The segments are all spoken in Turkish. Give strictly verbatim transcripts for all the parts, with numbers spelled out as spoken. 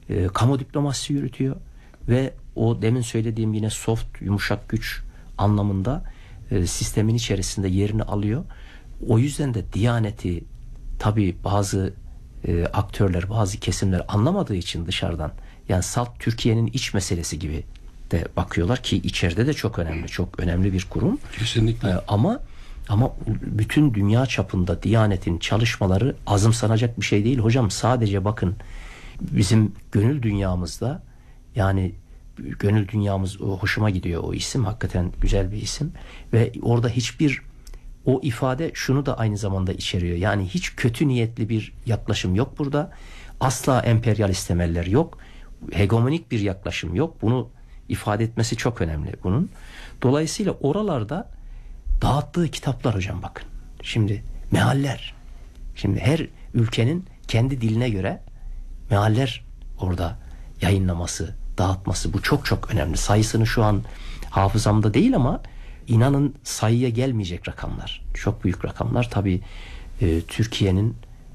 e, kamu diplomasisi yürütüyor ve o demin söylediğim yine soft, yumuşak güç anlamında e, sistemin içerisinde yerini alıyor. O yüzden de Diyaneti tabii bazı e, aktörler, bazı kesimler anlamadığı için dışarıdan, yani salt Türkiye'nin iç meselesi gibi de bakıyorlar ki içeride de çok önemli, çok önemli bir kurum. Kesinlikle. E, ama ama bütün dünya çapında Diyanet'in çalışmaları azımsanacak bir şey değil hocam. Sadece bakın bizim gönül dünyamızda, yani gönül dünyamız, o hoşuma gidiyor o isim, hakikaten güzel bir isim ve orada hiçbir, o ifade şunu da aynı zamanda içeriyor. Yani hiç kötü niyetli bir yaklaşım yok burada. Asla emperyalist temeller yok. Hegemonik bir yaklaşım yok. Bunu ifade etmesi çok önemli bunun. Dolayısıyla oralarda dağıttığı kitaplar hocam bakın. Şimdi mealler. Şimdi her ülkenin kendi diline göre mealler orada yayınlaması, dağıtması, bu çok çok önemli. Sayısını şu an hafızamda değil ama inanın sayıya gelmeyecek rakamlar. Çok büyük rakamlar. Tabii e, Türkiye'nin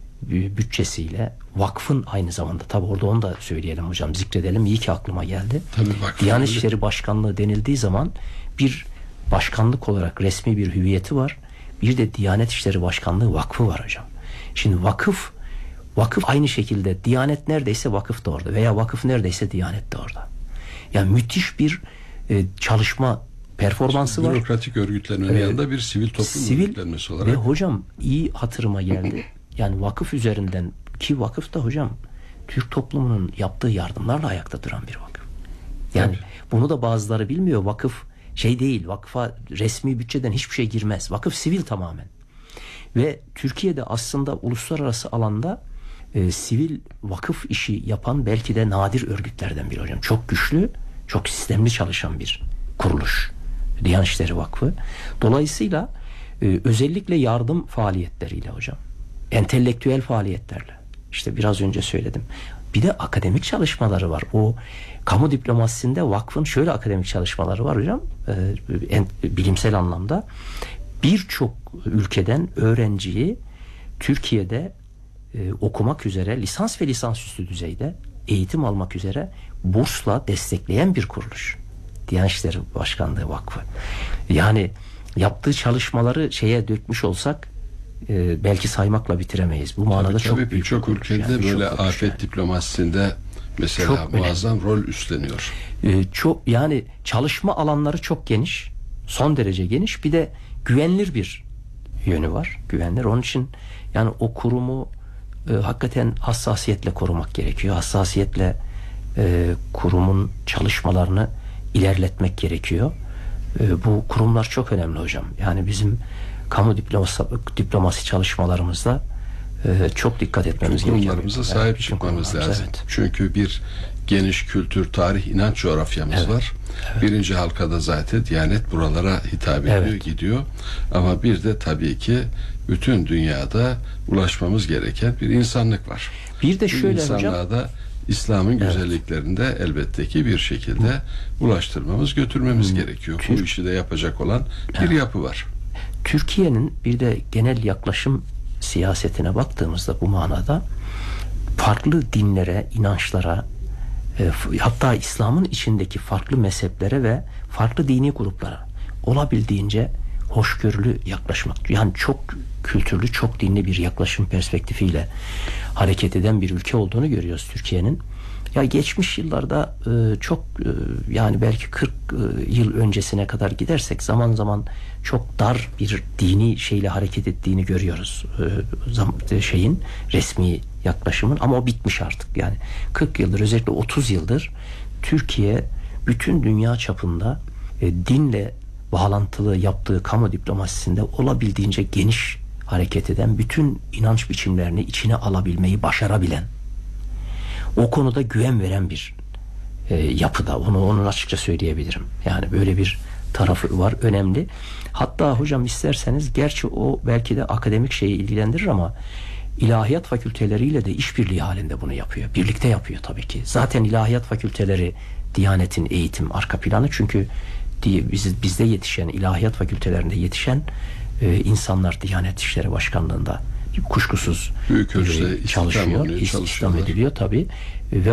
bütçesiyle vakfın aynı zamanda, tabii orada onu da söyleyelim hocam, zikredelim. İyi ki aklıma geldi. Tabii vakfın Diyanet öyle. İşleri Başkanlığı denildiği zaman bir başkanlık olarak resmi bir hüviyeti var. Bir de Diyanet İşleri Başkanlığı Vakfı var hocam. Şimdi vakıf vakıf aynı şekilde, Diyanet neredeyse vakıf da orada veya vakıf neredeyse Diyanet de orada. Yani müthiş bir e, çalışma performansı var. Bürokratik örgütlenmenin Ee, yanında bir sivil toplum sivil örgütlenmesi olarak. Ve hocam iyi hatırıma geldi. Yani vakıf üzerinden, ki vakıf da hocam Türk toplumunun yaptığı yardımlarla ayakta duran bir vakıf. Yani Tabii. bunu da bazıları bilmiyor. Vakıf şey değil, vakfa resmi bütçeden hiçbir şey girmez. Vakıf sivil tamamen. Ve Türkiye'de aslında uluslararası alanda e, sivil vakıf işi yapan belki de nadir örgütlerden biri hocam. Çok güçlü, çok sistemli çalışan bir kuruluş. Diyanet İşleri Vakfı. Dolayısıyla e, özellikle yardım faaliyetleriyle hocam, entelektüel faaliyetlerle, işte biraz önce söyledim. Bir de akademik çalışmaları var. O kamu diplomasisinde vakfın şöyle akademik çalışmaları var hocam. E, en, bilimsel anlamda birçok ülkeden öğrenciyi Türkiye'de e, okumak üzere, lisans ve lisansüstü düzeyde eğitim almak üzere bursla destekleyen bir kuruluş. Diyanet İşleri Başkanlığı Vakfı. Yani yaptığı çalışmaları şeye dökmüş olsak e, belki saymakla bitiremeyiz. Bu manada tabii, çok tabii, büyük birçok bir ülkede yani, böyle çok afet yani. diplomasisinde mesela Çok muazzam önemli. Rol üstleniyor. E, çok yani çalışma alanları çok geniş, son derece geniş. Bir de güvenilir bir yönü var. Güvenilir. Onun için yani o kurumu e, hakikaten hassasiyetle korumak gerekiyor. Hassasiyetle e, kurumun çalışmalarını ilerletmek gerekiyor. E, bu kurumlar çok önemli hocam. Yani bizim kamu diploması, diplomasi çalışmalarımızda e, çok dikkat etmemiz gerekiyor. Kurumlarımıza sahip evet, çıkmamız kurumlarımıza, lazım. evet. Çünkü bir geniş kültür, tarih, inanç coğrafyamız Evet. var. Evet. Birinci halkada zaten Diyanet buralara hitap ediyor, Evet. gidiyor. Ama bir de tabii ki bütün dünyada ulaşmamız gereken bir insanlık var. Bir de Bu şöyle insanlığa hocam, da İslam'ın Evet. güzelliklerini de elbette ki bir şekilde ulaştırmamız, götürmemiz Hı. gerekiyor. Türk- Bu işi de yapacak olan bir Evet. yapı var. Türkiye'nin bir de genel yaklaşım siyasetine baktığımızda bu manada farklı dinlere, inançlara, e, f- hatta İslam'ın içindeki farklı mezheplere ve farklı dini gruplara olabildiğince hoşgörülü yaklaşmak. Yani çok kültürlü, çok dinli bir yaklaşım perspektifiyle hareket eden bir ülke olduğunu görüyoruz Türkiye'nin. Ya geçmiş yıllarda e, çok e, yani belki kırk e, yıl öncesine kadar gidersek zaman zaman çok dar bir dini şeyle hareket ettiğini görüyoruz. E, zam, şeyin resmi yaklaşımın, ama o bitmiş artık. Yani kırk yıldır, özellikle otuz yıldır Türkiye bütün dünya çapında e, dinle bağlantılı yaptığı kamu diplomasisinde olabildiğince geniş hareket eden, bütün inanç biçimlerini içine alabilmeyi başarabilen, o konuda güven veren bir e, yapıda. Onu onun açıkça söyleyebilirim. Yani böyle bir tarafı var, önemli. Hatta hocam isterseniz, gerçi o belki de akademik şeyi ilgilendirir ama ilahiyat fakülteleriyle de işbirliği halinde bunu yapıyor. Birlikte yapıyor tabii ki. Zaten ilahiyat fakülteleri Diyanet'in eğitim arka planı, çünkü biz, bizde yetişen, ilahiyat fakültelerinde yetişen e, insanlar Diyanet İşleri Başkanlığı'nda kuşkusuz Büyük ölçüde e, çalışıyor, istihdam istihdam ediliyor tabii. Ve